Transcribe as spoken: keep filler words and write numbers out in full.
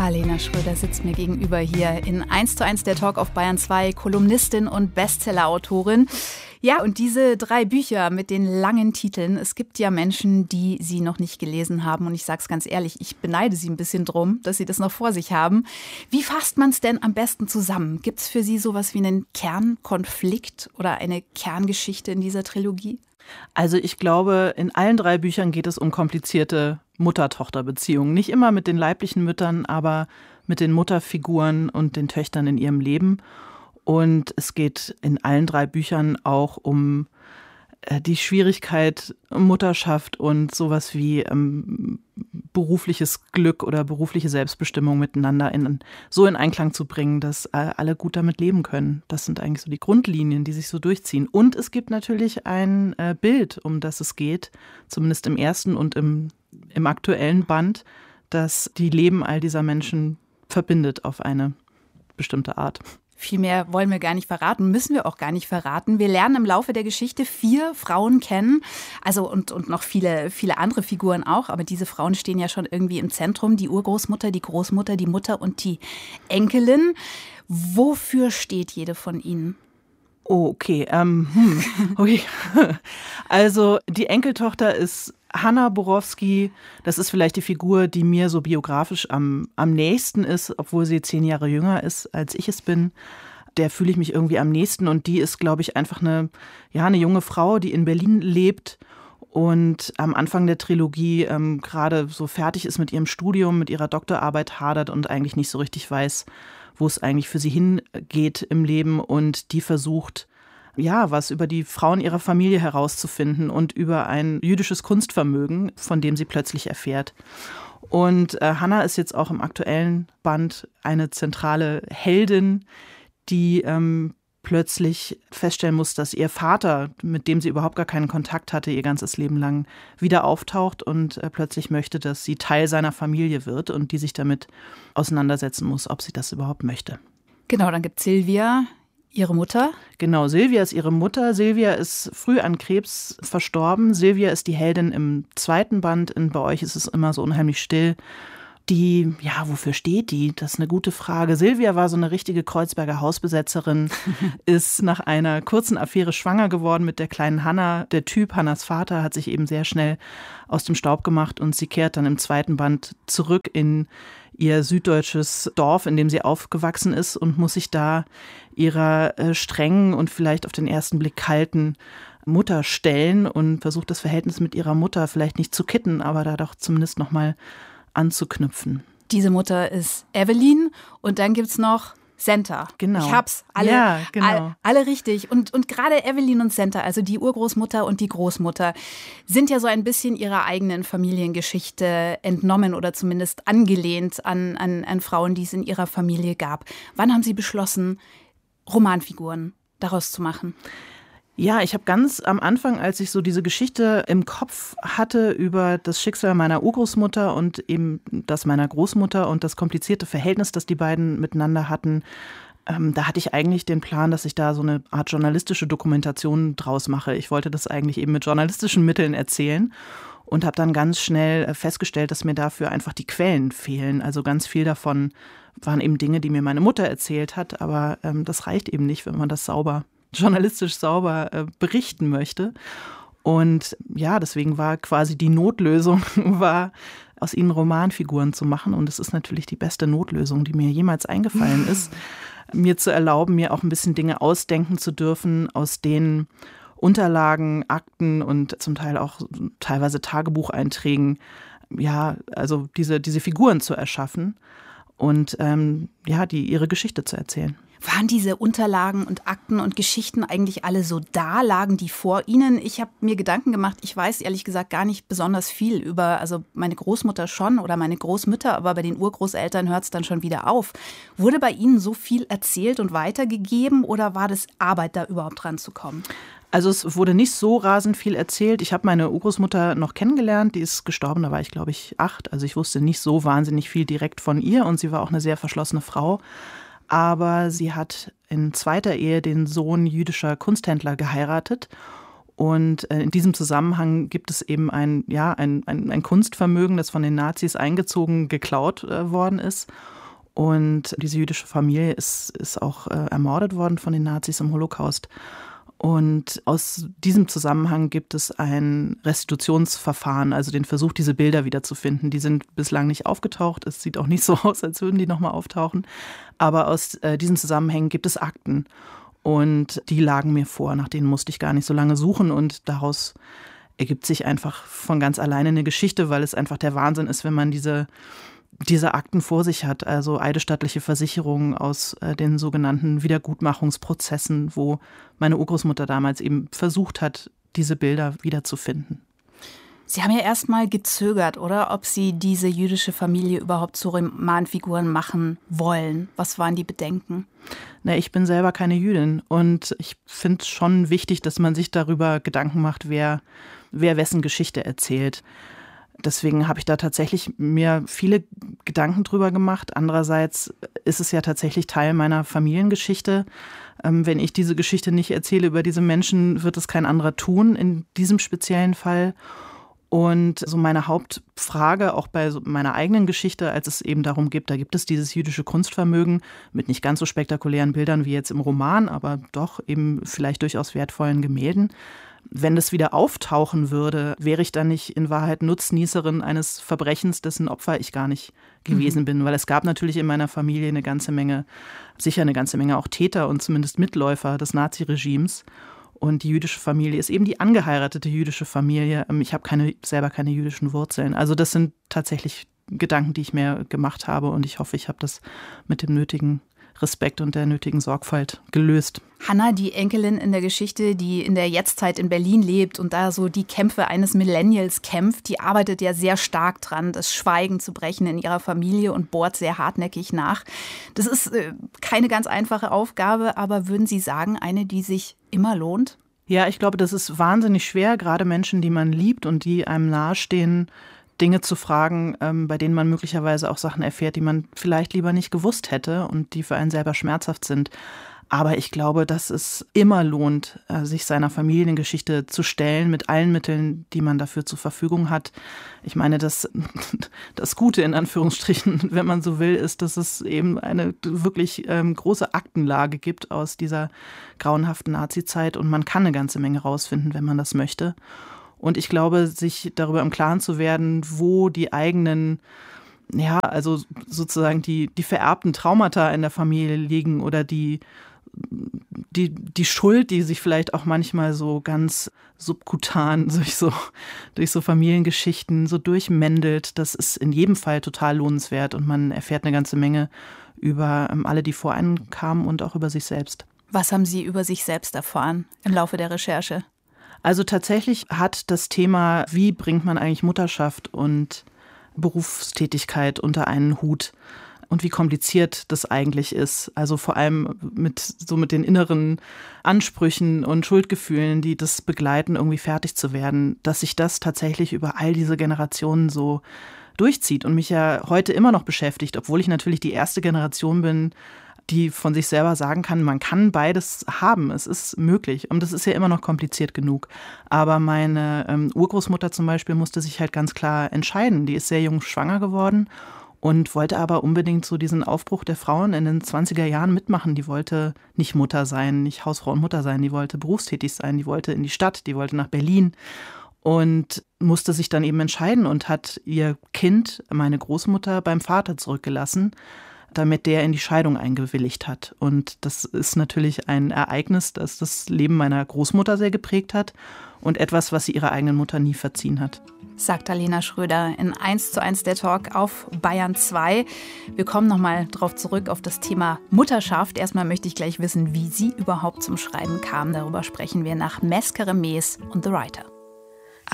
Alena Schröder sitzt mir gegenüber hier in eins zu eins der Talk auf Bayern zwei, Kolumnistin und Bestsellerautorin. Ja, und diese drei Bücher mit den langen Titeln, es gibt ja Menschen, die sie noch nicht gelesen haben. Und ich sage es ganz ehrlich, ich beneide sie ein bisschen drum, dass sie das noch vor sich haben. Wie fasst man es denn am besten zusammen? Gibt es für Sie sowas wie einen Kernkonflikt oder eine Kerngeschichte in dieser Trilogie? Also ich glaube, in allen drei Büchern geht es um komplizierte Mutter-Tochter-Beziehungen. Nicht immer mit den leiblichen Müttern, aber mit den Mutterfiguren und den Töchtern in ihrem Leben. Und es geht in allen drei Büchern auch um die Schwierigkeit Mutterschaft und sowas wie ähm, berufliches Glück oder berufliche Selbstbestimmung miteinander in, so in Einklang zu bringen, dass äh, alle gut damit leben können. Das sind eigentlich so die Grundlinien, die sich so durchziehen. Und es gibt natürlich ein äh, Bild, um das es geht, zumindest im ersten und im, im aktuellen Band, das die Leben all dieser Menschen verbindet auf eine bestimmte Art. Viel mehr wollen wir gar nicht verraten, müssen wir auch gar nicht verraten. Wir lernen im Laufe der Geschichte vier Frauen kennen, also und, und noch viele, viele andere Figuren auch, aber diese Frauen stehen ja schon irgendwie im Zentrum. Die Urgroßmutter, die Großmutter, die Mutter und die Enkelin. Wofür steht jede von ihnen? Oh, okay. Ähm, hm, okay. Also die Enkeltochter ist Hanna Borowski. Das ist vielleicht die Figur, die mir so biografisch am, am nächsten ist, obwohl sie zehn Jahre jünger ist, als ich es bin. Der fühle ich mich irgendwie am nächsten. Und die ist, glaube ich, einfach eine, ja, eine junge Frau, die in Berlin lebt und am Anfang der Trilogie ähm, gerade so fertig ist mit ihrem Studium, mit ihrer Doktorarbeit hadert und eigentlich nicht so richtig weiß, wo es eigentlich für sie hingeht im Leben. Und die versucht, ja, was über die Frauen ihrer Familie herauszufinden und über ein jüdisches Kunstvermögen, von dem sie plötzlich erfährt. Und äh, Hanna ist jetzt auch im aktuellen Band eine zentrale Heldin, die ähm, plötzlich feststellen muss, dass ihr Vater, mit dem sie überhaupt gar keinen Kontakt hatte, ihr ganzes Leben lang wieder auftaucht und äh, plötzlich möchte, dass sie Teil seiner Familie wird und die sich damit auseinandersetzen muss, ob sie das überhaupt möchte. Genau, dann gibt es Silvia, ihre Mutter. Genau, Silvia ist ihre Mutter. Silvia ist früh an Krebs verstorben. Silvia ist die Heldin im zweiten Band. Und bei euch ist es immer so unheimlich still. Die, ja, wofür steht die? Das ist eine gute Frage. Silvia war so eine richtige Kreuzberger Hausbesetzerin, ist nach einer kurzen Affäre schwanger geworden mit der kleinen Hanna. Der Typ, Hannas Vater, hat sich eben sehr schnell aus dem Staub gemacht und sie kehrt dann im zweiten Band zurück in ihr süddeutsches Dorf, in dem sie aufgewachsen ist und muss sich da ihrer äh, strengen und vielleicht auf den ersten Blick kalten Mutter stellen und versucht das Verhältnis mit ihrer Mutter vielleicht nicht zu kitten, aber da doch zumindest noch mal anzuknüpfen. Diese Mutter ist Evelyn und dann gibt's noch Senta. Genau. Ich hab's alle, ja, genau. all, alle richtig. Und, und gerade Evelyn und Senta, also die Urgroßmutter und die Großmutter, sind ja so ein bisschen ihrer eigenen Familiengeschichte entnommen oder zumindest angelehnt an, an, an Frauen, die es in ihrer Familie gab. Wann haben Sie beschlossen, Romanfiguren daraus zu machen? Ja, ich habe ganz am Anfang, als ich so diese Geschichte im Kopf hatte über das Schicksal meiner Urgroßmutter und eben das meiner Großmutter und das komplizierte Verhältnis, das die beiden miteinander hatten, ähm, da hatte ich eigentlich den Plan, dass ich da so eine Art journalistische Dokumentation draus mache. Ich wollte das eigentlich eben mit journalistischen Mitteln erzählen und habe dann ganz schnell festgestellt, dass mir dafür einfach die Quellen fehlen. Also ganz viel davon waren eben Dinge, die mir meine Mutter erzählt hat, aber ähm, das reicht eben nicht, wenn man das sauber journalistisch sauber äh, berichten möchte. Und ja, deswegen war quasi die Notlösung, war aus ihnen Romanfiguren zu machen. Und es ist natürlich die beste Notlösung, die mir jemals eingefallen ist, mir zu erlauben, mir auch ein bisschen Dinge ausdenken zu dürfen, aus denen Unterlagen, Akten und zum Teil auch teilweise Tagebucheinträgen, ja, also diese, diese Figuren zu erschaffen und ähm, ja, die ihre Geschichte zu erzählen. Waren diese Unterlagen und Akten und Geschichten eigentlich alle so da? Lagen die vor Ihnen? Ich habe mir Gedanken gemacht. Ich weiß ehrlich gesagt gar nicht besonders viel über, also meine Großmutter schon oder meine Großmütter, aber bei den Urgroßeltern hört es dann schon wieder auf. Wurde bei Ihnen so viel erzählt und weitergegeben oder war das Arbeit, da überhaupt dran zu kommen? Also es wurde nicht so rasend viel erzählt. Ich habe meine Urgroßmutter noch kennengelernt. Die ist gestorben, da war ich, glaube ich, acht. Also ich wusste nicht so wahnsinnig viel direkt von ihr und sie war auch eine sehr verschlossene Frau. Aber sie hat in zweiter Ehe den Sohn jüdischer Kunsthändler geheiratet Und in diesem Zusammenhang gibt es eben ein, ja, ein, ein, ein Kunstvermögen, das von den Nazis eingezogen, geklaut äh, worden ist. Und diese jüdische Familie ist, ist auch äh, ermordet worden von den Nazis im Holocaust. Und aus diesem Zusammenhang gibt es ein Restitutionsverfahren, also den Versuch, diese Bilder wiederzufinden. Die sind bislang nicht aufgetaucht. Es sieht auch nicht so aus, als würden die nochmal auftauchen. Aber aus äh, diesen Zusammenhängen gibt es Akten. Und die lagen mir vor, nach denen musste ich gar nicht so lange suchen. Und daraus ergibt sich einfach von ganz alleine eine Geschichte, weil es einfach der Wahnsinn ist, wenn man diese, diese Akten vor sich hat. Also eidesstattliche Versicherungen aus äh, den sogenannten Wiedergutmachungsprozessen, wo meine Urgroßmutter damals eben versucht hat, diese Bilder wiederzufinden. Sie haben ja erst mal gezögert, oder? Ob Sie diese jüdische Familie überhaupt zu Romanfiguren machen wollen. Was waren die Bedenken? Na, ich bin selber keine Jüdin und ich finde es schon wichtig, dass man sich darüber Gedanken macht, wer, wer wessen Geschichte erzählt. Deswegen habe ich da tatsächlich mir viele Gedanken drüber gemacht. Andererseits ist es ja tatsächlich Teil meiner Familiengeschichte. Ähm, wenn ich diese Geschichte nicht erzähle über diese Menschen, wird es kein anderer tun in diesem speziellen Fall. Und so meine Hauptfrage, auch bei meiner eigenen Geschichte, als es eben darum geht, da gibt es dieses jüdische Kunstvermögen mit nicht ganz so spektakulären Bildern wie jetzt im Roman, aber doch eben vielleicht durchaus wertvollen Gemälden. Wenn das wieder auftauchen würde, wäre ich dann nicht in Wahrheit Nutznießerin eines Verbrechens, dessen Opfer ich gar nicht gewesen mhm. bin. Weil es gab natürlich in meiner Familie eine ganze Menge, sicher eine ganze Menge auch Täter und zumindest Mitläufer des Naziregimes. Und die jüdische Familie ist eben die angeheiratete jüdische Familie. Ich habe keine, selber keine jüdischen Wurzeln. Also das sind tatsächlich Gedanken, die ich mir gemacht habe. Und ich hoffe, ich habe das mit dem nötigen Respekt und der nötigen Sorgfalt gelöst. Hanna, die Enkelin in der Geschichte, die in der Jetztzeit in Berlin lebt und da so die Kämpfe eines Millennials kämpft, die arbeitet ja sehr stark dran, das Schweigen zu brechen in ihrer Familie und bohrt sehr hartnäckig nach. Das ist äh, keine ganz einfache Aufgabe, aber würden Sie sagen, eine, die sich immer lohnt? Ja, ich glaube, das ist wahnsinnig schwer, gerade Menschen, die man liebt und die einem nahestehen, Dinge zu fragen, ähm, bei denen man möglicherweise auch Sachen erfährt, die man vielleicht lieber nicht gewusst hätte und die für einen selber schmerzhaft sind. Aber ich glaube, dass es immer lohnt, sich seiner Familiengeschichte zu stellen mit allen Mitteln, die man dafür zur Verfügung hat. Ich meine, das, das Gute in Anführungsstrichen, wenn man so will, ist, dass es eben eine wirklich ähm, große Aktenlage gibt aus dieser grauenhaften Nazi-Zeit und man kann eine ganze Menge rausfinden, wenn man das möchte. Und ich glaube, sich darüber im Klaren zu werden, wo die eigenen, ja, also sozusagen die, die vererbten Traumata in der Familie liegen oder die Die, die Schuld, die sich vielleicht auch manchmal so ganz subkutan durch so, durch so Familiengeschichten so durchmändelt, das ist in jedem Fall total lohnenswert und man erfährt eine ganze Menge über alle, die vor einem kamen und auch über sich selbst. Was haben Sie über sich selbst erfahren im Laufe der Recherche? Also tatsächlich hat das Thema, wie bringt man eigentlich Mutterschaft und Berufstätigkeit unter einen Hut, und wie kompliziert das eigentlich ist. Also vor allem mit so mit den inneren Ansprüchen und Schuldgefühlen, die das begleiten, irgendwie fertig zu werden, dass sich das tatsächlich über all diese Generationen so durchzieht und mich ja heute immer noch beschäftigt, obwohl ich natürlich die erste Generation bin, die von sich selber sagen kann, man kann beides haben, es ist möglich. Und das ist ja immer noch kompliziert genug. Aber meine ähm, Urgroßmutter zum Beispiel musste sich halt ganz klar entscheiden. Die ist sehr jung schwanger geworden und wollte aber unbedingt so diesen Aufbruch der Frauen in den zwanziger Jahren mitmachen. Die wollte nicht Mutter sein, nicht Hausfrau und Mutter sein, die wollte berufstätig sein, die wollte in die Stadt, die wollte nach Berlin und musste sich dann eben entscheiden und hat ihr Kind, meine Großmutter, beim Vater zurückgelassen, damit der in die Scheidung eingewilligt hat. Und das ist natürlich ein Ereignis, das das Leben meiner Großmutter sehr geprägt hat und etwas, was sie ihrer eigenen Mutter nie verziehen hat. Sagt Alena Schröder in eins zu eins der Talk auf Bayern zwei. Wir kommen nochmal drauf zurück auf das Thema Mutterschaft. Erstmal möchte ich gleich wissen, wie sie überhaupt zum Schreiben kam. Darüber sprechen wir nach Meskere Mees und The Writer.